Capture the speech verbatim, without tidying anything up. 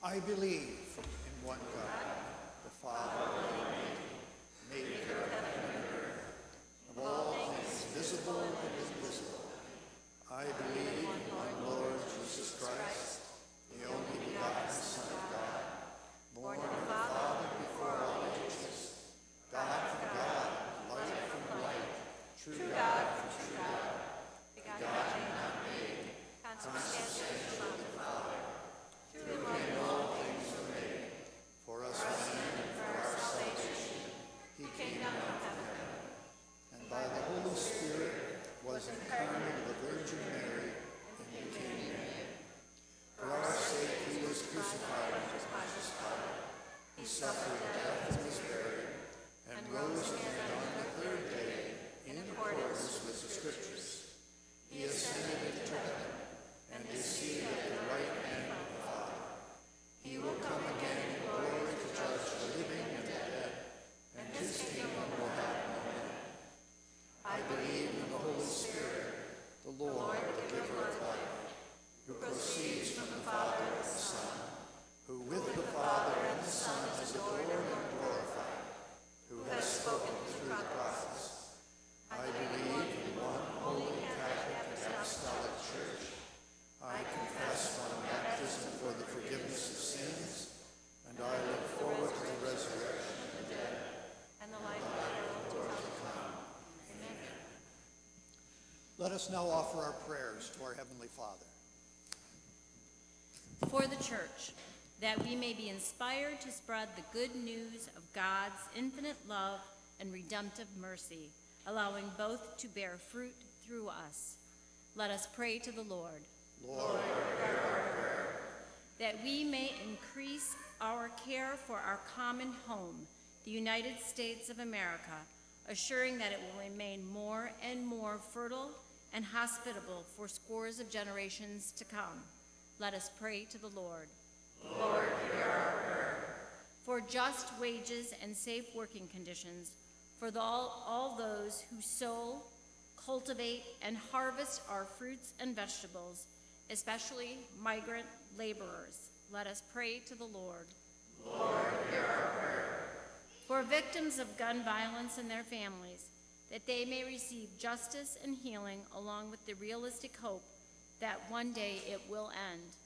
I believe in one God, the Father Almighty, maker of heaven and earth, of all things visible and invisible. I believe in one Lord Jesus Christ, the only begotten Son of God, born of the Father before all ages, God from God, light from light, true God from true God, begotten and not made, consubstantial with the Father. Through him all things were made. For us men and for our salvation, he came down from heaven, and by the Holy Spirit was incarnate of the Virgin Mary and became man. For our sake he was crucified under Pontius Pilate. He suffered death and was buried, and rose again on the third day in accordance with the Scriptures. He ascended into heaven and is seated at the right hand of the Father. He will come again in glory to judge the living and the dead, and his kingdom will have no end. I believe in the Holy Spirit, the Lord, the giver of life, who proceeds from the Father and the Son, who with the Father and the Son is adored and glorified, who has spoken through the prophets. I believe in one holy Catholic and Apostolic Church. I confess one baptism for the forgiveness of sins, and I look forward to the resurrection of the dead and the life of the world to come. Amen. Let us now offer our prayers to our Heavenly Father. For the Church, that we may be inspired to spread the good news of God's infinite love and redemptive mercy, allowing both to bear fruit through us. Let us pray to the Lord. Lord, hear our prayer. That we may increase our care for our common home, the United States of America, assuring that it will remain more and more fertile and hospitable for scores of generations to come. Let us pray to the Lord. Lord, hear our prayer. For just wages and safe working conditions for the, all, all those who sow, cultivate, and harvest our fruits and vegetables, especially migrant laborers. Let us pray to the Lord. Lord, hear our prayer. For victims of gun violence and their families, that they may receive justice and healing along with the realistic hope that one day it will end.